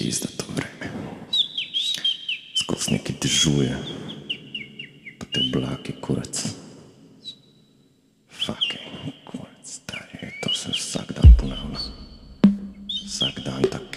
pizda to vreme. Skozi neki dežuje, pa te oblaki, kurac. Fucking kurac, stari, to se vsak dan ponavlja. Vsak dan tak